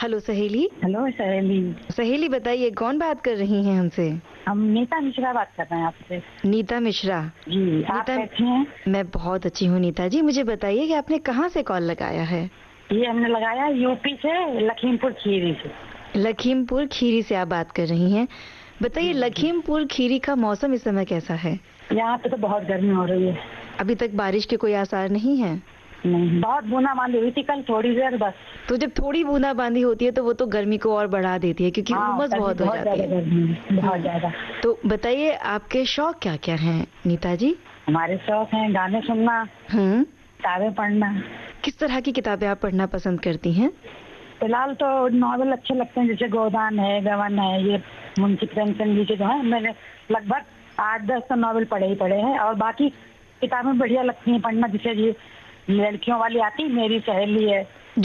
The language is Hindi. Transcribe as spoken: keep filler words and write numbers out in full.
हेलो सहेली। हेलो सहेली। सहेली बताइए कौन बात कर रही हैं हमसे? हम नीता मिश्रा बात कर रहे हैं आपसे। नीता मिश्रा जी, आप नीता, कैसी हैं? मैं बहुत अच्छी हूँ नीता जी। मुझे बताइए कि आपने कहाँ से कॉल लगाया है? ये हमने लगाया यूपी से, लखीमपुर खीरी से। लखीमपुर खीरी से आप बात कर रही हैं। बताइए लखीमपुर खीरी का मौसम इस समय कैसा है? यहाँ पे तो बहुत गर्मी हो रही है। अभी तक बारिश के कोई आसार नहीं है? नहीं, बहुत बूंदाबांदी हुई थी कल थोड़ी देर बस। तो जब थोड़ी बूंदाबांदी होती है तो वो तो गर्मी को और बढ़ा देती है, क्योंकि हाँ, उमस तभी बहुत हो बहुत जाती ज्यादा है। गर्मी है, बहुत हम्म, ज्यादा। तो बताइए आपके शौक क्या क्या हैं नीता जी? हमारे शौक हैं गाने सुनना, हम्म किताबें पढ़ना। किस तरह की किताबें आप पढ़ना पसंद करती हैं? फिलहाल तो नॉवेल अच्छे लगते हैं, जैसे गोदान है, गबन है, ये मुंशी प्रेमचंद जी के जो है, मैंने लगभग आठ दस तो नॉवेल पढ़े ही पढ़े हैं। और बाकी किताबें बढ़िया लगती हैं पढ़ना, जैसे ये लड़कियों वाली आती मेरी सहेली है,